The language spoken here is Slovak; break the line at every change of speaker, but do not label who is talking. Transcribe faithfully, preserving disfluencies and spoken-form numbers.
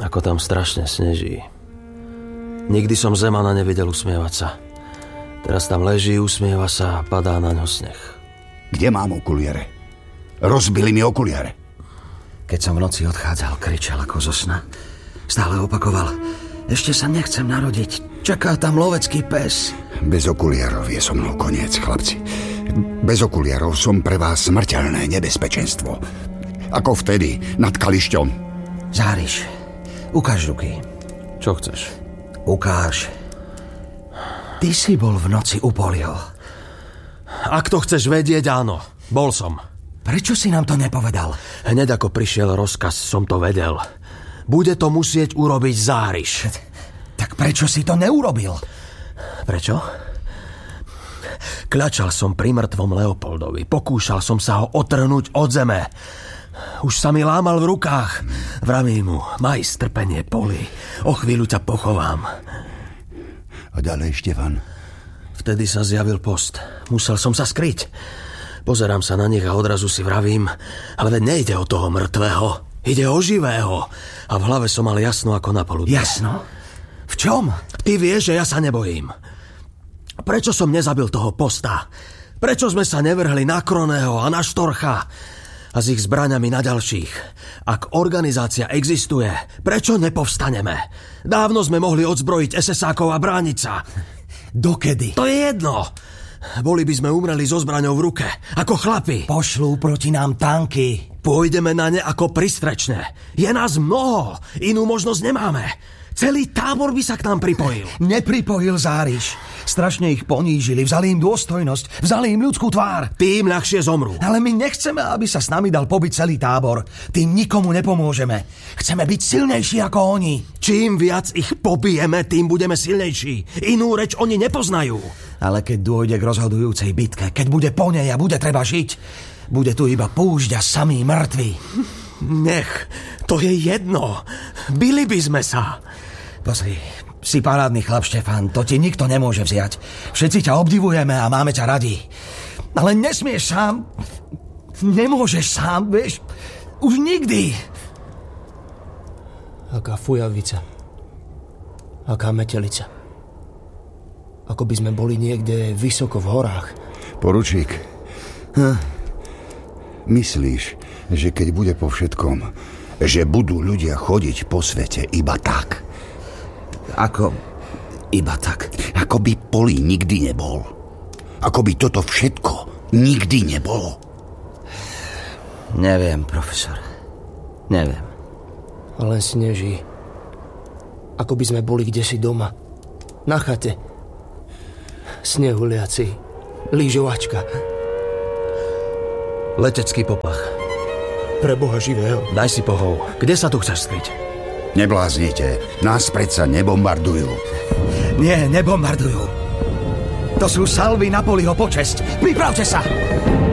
Ako tam strašne sneží. Nikdy som Zemana nevidel usmievať sa. Teraz tam leží, usmieva sa a padá na ňo sneh.
Kde mám okuliare? Rozbili mi okuliare.
Keď som v noci odchádzal, kričal ako zo sna. Stále opakoval: ešte sa nechcem narodiť. Čaká tam lovecký pes.
Bez okuliarov je so mnou koniec, chlapci. Bez okuliarov som pre vás smrteľné nebezpečenstvo. Ako vtedy, nad Kališťom.
Záriš, ukáž ruky.
Čo chceš?
Ukáž. Ty si bol v noci u Poliho.
Ak to chceš vedieť, áno. Bol som.
Prečo si nám to nepovedal?
Hneď ako prišiel rozkaz, som to vedel. Bude to musieť urobiť Záriš.
Tak prečo si to neurobil?
Prečo? Kľačal som pri mŕtvom Leopoldovi. Pokúšal som sa ho otrhnúť od zeme. Už sa mi lámal v rukách. Vravím mu: maj strpenie, Poli. O chvíľu ťa pochovám.
A ďalej, Štefan?
Vtedy sa zjavil post. Musel som sa skryť. Pozerám sa na nich a odrazu si vravím: ale veď nejde o toho mŕtvého. Ide o živého. A v hlave som mal jasno ako na poludne.
Jasno? V čom?
Ty vieš, že ja sa nebojím. Prečo som nezabil toho posta? Prečo sme sa nevrhli na Kroného a na Štorcha? A s ich zbraňami na ďalších. Ak organizácia existuje, prečo nepovstaneme? Dávno sme mohli odzbrojiť es es ákov a brániť sa.
Dokedy?
To je jedno. Boli by sme umreli so zbraňou v ruke, ako chlapi.
Pošlú proti nám tanky.
Pôjdeme na ne ako pristrečné. Je nás mnoho, inú možnosť nemáme. Celý tábor by sa k nám pripojil.
Nepripojil, Záriš. Strašne ich ponížili, vzali im dôstojnosť, vzali im ľudskú tvár.
Tým ľahšie zomrú.
Ale my nechceme, aby sa s nami dal pobiť celý tábor. Tým nikomu nepomôžeme. Chceme byť silnejší ako oni.
Čím viac ich pobijeme, tým budeme silnejší. Inú reč oni nepoznajú.
Ale keď dôjde k rozhodujúcej bitke, keď bude po nej a bude treba žiť, bude tu iba púšť a samí mŕtvi.
Nech, to je jedno. Bili by sme sa.
Pozri, si parádny chlap, Štefan, to ti nikto nemôže vziať. Všetci ťa obdivujeme a máme ťa radi. Ale nesmieš sám. Nemôžeš sám, vieš. Už nikdy.
Aká fujavica. Aká metelica. Ako by sme boli niekde vysoko v horách.
Poručík, hm. Myslíš, že keď bude po všetkom, že budú ľudia chodiť po svete iba tak?
Ako iba tak?
Ako by Poli nikdy nebol. Ako by toto všetko nikdy nebolo.
Neviem, profesor. Neviem.
A len sneží. Ako by sme boli kdesi doma. Na chate. Snehuliaci. Lyžovačka.
Letecký popach.
Pre Boha živého.
Daj si pohov. Kde sa tu chceš skryť?
Nebláznite. Nás predsa nebombardujú.
Nie, nebombardujú. To sú salvy na Poliho počesť. Pripravte sa!